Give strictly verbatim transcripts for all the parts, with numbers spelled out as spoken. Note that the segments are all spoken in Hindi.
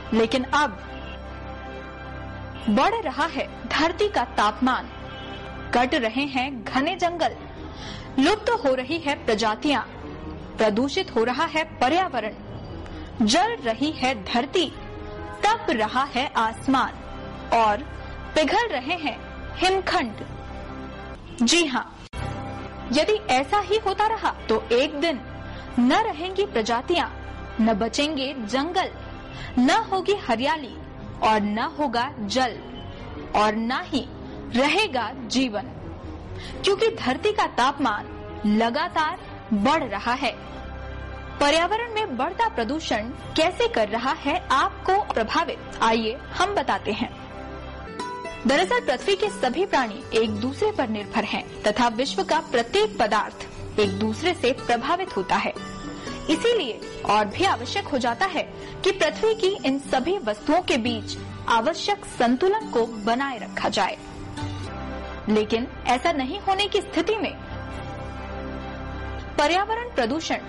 लेकिन अब बढ़ रहा है धरती का तापमान, कट रहे हैं घने जंगल, लुप्त हो रही है प्रजातियां, प्रदूषित हो रहा है पर्यावरण, जल रही है धरती, तप रहा है आसमान और पिघल रहे हैं हिमखंड। जी हाँ, यदि ऐसा ही होता रहा तो एक दिन न रहेंगी प्रजातियां, न बचेंगे जंगल, न होगी हरियाली और न होगा जल और न ही रहेगा जीवन, क्योंकि धरती का तापमान लगातार बढ़ रहा है। पर्यावरण में बढ़ता प्रदूषण कैसे कर रहा है आपको प्रभावित, आइए हम बताते हैं। दरअसल पृथ्वी के सभी प्राणी एक दूसरे पर निर्भर हैं तथा विश्व का प्रत्येक पदार्थ एक दूसरे से प्रभावित होता है। इसीलिए और भी आवश्यक हो जाता है कि पृथ्वी की इन सभी वस्तुओं के बीच आवश्यक संतुलन को बनाए रखा जाए। लेकिन ऐसा नहीं होने की स्थिति में पर्यावरण प्रदूषण,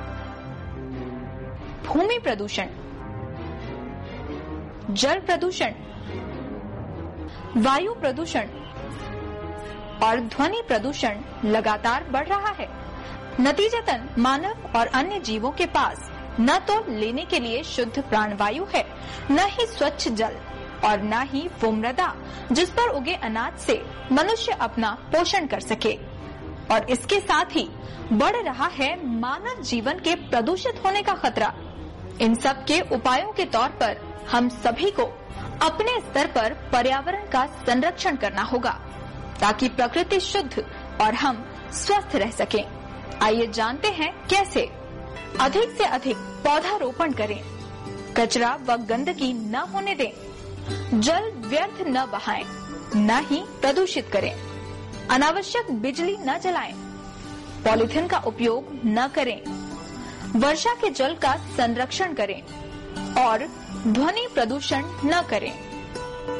भूमि प्रदूषण, जल प्रदूषण, वायु प्रदूषण और ध्वनि प्रदूषण लगातार बढ़ रहा है। नतीजतन मानव और अन्य जीवों के पास न तो लेने के लिए शुद्ध प्राणवायु है, न ही स्वच्छ जल और न ही वो मृदा जिस पर उगे अनाज से मनुष्य अपना पोषण कर सके। और इसके साथ ही बढ़ रहा है मानव जीवन के प्रदूषित होने का खतरा। इन सब के उपायों के तौर पर हम सभी को अपने स्तर पर पर्यावरण का संरक्षण करना होगा ताकि प्रकृति शुद्ध और हम स्वस्थ रह सकें। आइए जानते हैं कैसे। अधिक से अधिक पौधारोपण करें, कचरा व गंदगी न होने दें, जल व्यर्थ न बहाएं, न ही प्रदूषित करें, अनावश्यक बिजली न जलाएं, पॉलीथिन का उपयोग न करें, वर्षा के जल का संरक्षण करें और ध्वनि प्रदूषण न करें।